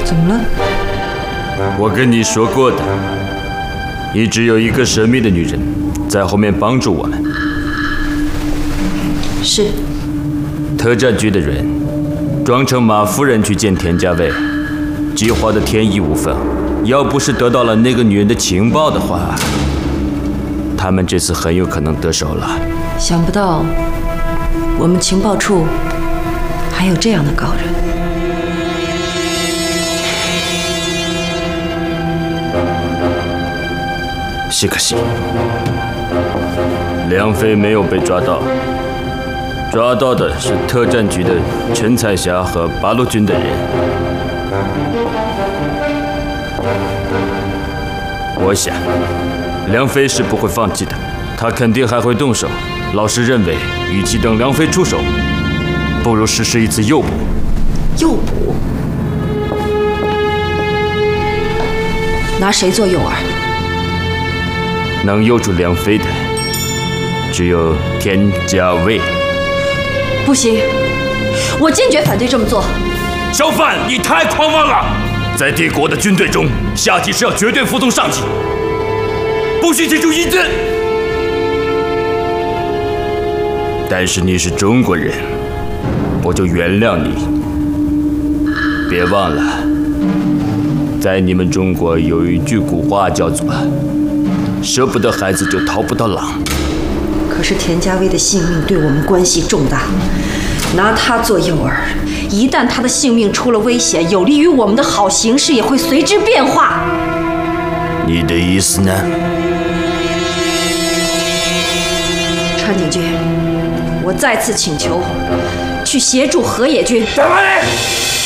怎么了？ 我跟你说过的，一直有一个神秘的女人在后面帮助我们。 是。 特战局的人装成马夫人去见田家卫，计划的天衣无缝。要不是得到了那个女人的情报的话，他们这次很有可能得手了。 想不到，我们情报处还有这样的高人。 只可惜，梁飞没有被抓到，抓到的是特战局的陈彩霞和八路军的人。我想，梁飞是不会放弃的，他肯定还会动手。老师认为，与其等梁飞出手，不如实施一次诱捕。 诱捕？拿谁做诱饵？ 能诱住梁飞的，只有田家卫。 不行，我坚决反对这么做。 小范，你太狂妄了！在帝国的军队中，下级是要绝对服从上级，不许提出意见。但是你是中国人，我就原谅你。别忘了，在你们中国有一句古话叫做“舍不得孩子就逃不到狼”。 可是田家威的性命对我们关系重大，拿他做诱饵，一旦他的性命出了危险，有利于我们的好形势也会随之变化。 你的意思呢？ 川井君，我再次请求去协助河野君。 在哪里？